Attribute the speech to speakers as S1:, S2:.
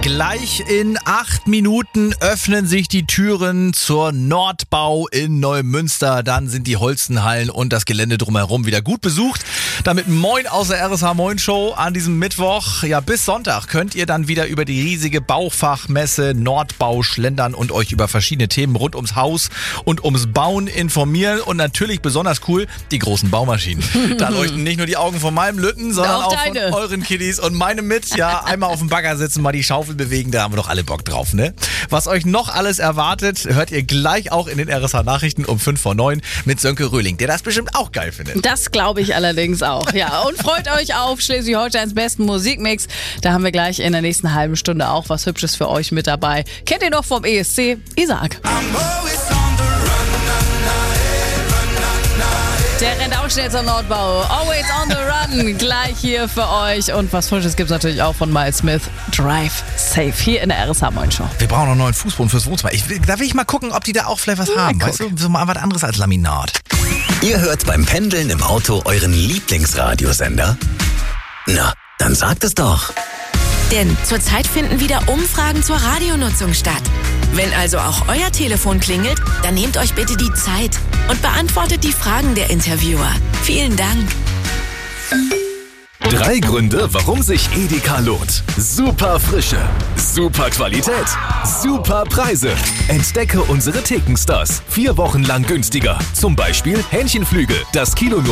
S1: Gleich in 8 Minuten öffnen sich die Türen zur Nordbau in Neumünster. Dann sind die Holstenhallen und das Gelände drumherum wieder gut besucht. Damit moin aus der RSH Moin Show an diesem Mittwoch. Ja, bis Sonntag könnt ihr dann wieder über die riesige Baufachmesse Nordbau schlendern und euch über verschiedene Themen rund ums Haus und ums Bauen informieren. Und natürlich besonders cool, die großen Baumaschinen. Da leuchten nicht nur die Augen von meinem Lütten, sondern auch von euren Kiddies und meine mit. Ja, einmal auf dem Bagger sitzen, mal die Schaufel bewegen, da haben wir doch alle Bock drauf, ne? Was euch noch alles erwartet, hört ihr gleich auch in den RSH Nachrichten um 5:05 mit Sönke Röhling, der das bestimmt auch geil findet.
S2: Das glaube ich allerdings auch, ja. Und freut euch auf Schleswig-Holsteins besten Musikmix. Da haben wir gleich in der nächsten halben Stunde auch was Hübsches für euch mit dabei. Kennt ihr noch vom ESC? Isaac. Der rennt auch schnell zur Nordbau. Always on the run. Gleich hier für euch. Und was Frisches gibt es natürlich auch von Miles Smith. Drive Safe hier in der RSH Moin Show.
S1: Wir brauchen noch einen neuen Fußboden fürs Wohnzimmer. Da will ich mal gucken, ob die da auch vielleicht was haben. Weißt du, so mal was anderes als Laminat.
S3: Ihr hört beim Pendeln im Auto euren Lieblingsradiosender? Na, dann sagt es doch.
S4: Denn zurzeit finden wieder Umfragen zur Radionutzung statt. Wenn also auch euer Telefon klingelt, dann nehmt euch bitte die Zeit und beantwortet die Fragen der Interviewer. Vielen Dank.
S3: 3 Gründe, warum sich Edeka lohnt. Super Frische, super Qualität, super Preise. Entdecke unsere Theken-Stars. 4 Wochen lang günstiger. Zum Beispiel Hähnchenflügel, das Kilo nur